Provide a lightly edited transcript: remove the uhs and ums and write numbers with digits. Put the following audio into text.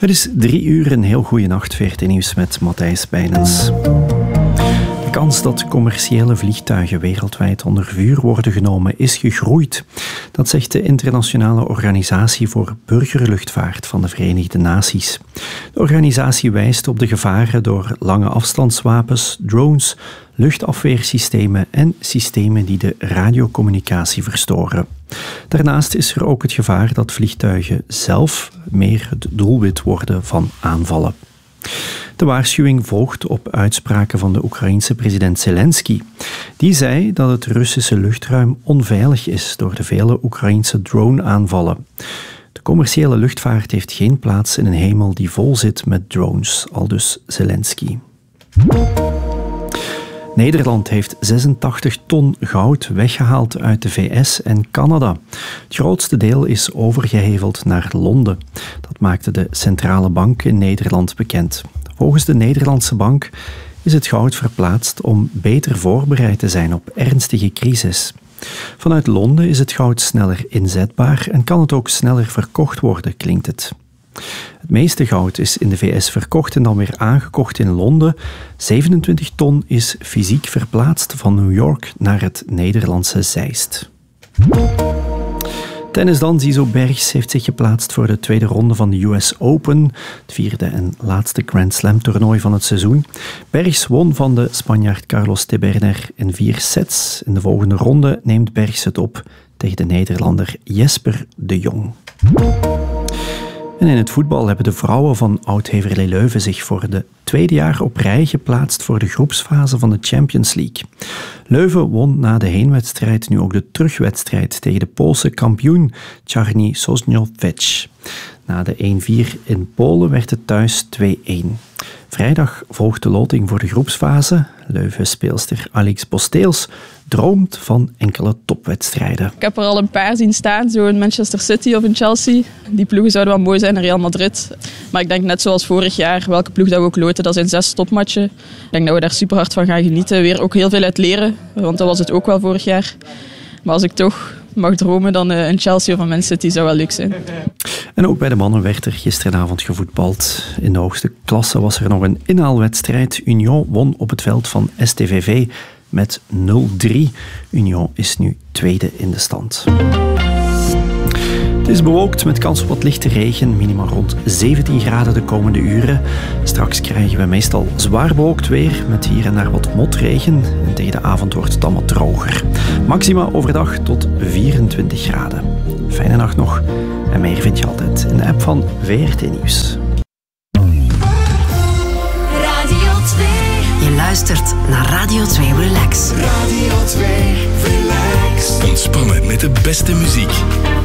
Het is 3:00, een heel goede nacht, VRT Nieuws met Matthijs Bijnens. De kans dat commerciële vliegtuigen wereldwijd onder vuur worden genomen is gegroeid. Dat zegt de Internationale Organisatie voor Burgerluchtvaart van de Verenigde Naties. De organisatie wijst op de gevaren door lange afstandswapens, drones, luchtafweersystemen en systemen die de radiocommunicatie verstoren. Daarnaast is er ook het gevaar dat vliegtuigen zelf meer het doelwit worden van aanvallen. De waarschuwing volgt op uitspraken van de Oekraïense president Zelensky. Die zei dat het Russische luchtruim onveilig is door de vele Oekraïense drone-aanvallen. De commerciële luchtvaart heeft geen plaats in een hemel die vol zit met drones, aldus Zelensky. Nederland heeft 86 ton goud weggehaald uit de VS en Canada. Het grootste deel is overgeheveld naar Londen. Dat maakte de Centrale Bank in Nederland bekend. Volgens de Nederlandse bank is het goud verplaatst om beter voorbereid te zijn op ernstige crisis. Vanuit Londen is het goud sneller inzetbaar en kan het ook sneller verkocht worden, klinkt het. Het meeste goud is in de VS verkocht en dan weer aangekocht in Londen. 27 ton is fysiek verplaatst van New York naar het Nederlandse Zeist. Tennis dan. Zizou Bergs heeft zich geplaatst voor de tweede ronde van de US Open, het vierde en laatste Grand Slam toernooi van het seizoen. Bergs won van de Spanjaard Carlos Teberner in 4 sets. In de volgende ronde neemt Bergs het op tegen de Nederlander Jesper de Jong. En in het voetbal hebben de vrouwen van Oud-Heverlee Leuven zich voor de tweede jaar op rij geplaatst voor de groepsfase van de Champions League. Leuven won na de heenwedstrijd nu ook de terugwedstrijd tegen de Poolse kampioen Czarny Sosnowiec. Na de 1-4 in Polen werd het thuis 2-1. Vrijdag volgt de loting voor de groepsfase. Leuven-speelster Alex Bosteels droomt van enkele topwedstrijden. Ik heb er al een paar zien staan, zo in Manchester City of in Chelsea. Die ploegen zouden wel mooi zijn in Real Madrid. Maar ik denk net zoals vorig jaar, welke ploeg dat we ook loten, dat zijn 6 topmatchen. Ik denk dat we daar super hard van gaan genieten. Weer ook heel veel uit leren, want dat was het ook wel vorig jaar. Maar als ik toch mag dromen, dan een Chelsea of een Man City zou wel leuk zijn. En ook bij de mannen werd er gisteravond gevoetbald. In de hoogste klasse was er nog een inhaalwedstrijd. Union won op het veld van STVV met 0-3. Union is nu tweede in de stand. Het is bewolkt met kans op wat lichte regen, minimaal rond 17 graden de komende uren. Straks krijgen we meestal zwaar bewolkt weer, met hier en daar wat motregen. En tegen de avond wordt het dan wat droger. Maxima overdag tot 24 graden. Fijne nacht nog. En meer vind je altijd in de app van VRT Nieuws. Radio 2. Je luistert naar Radio 2 Relax. Radio 2 Relax. Ontspannen met de beste muziek.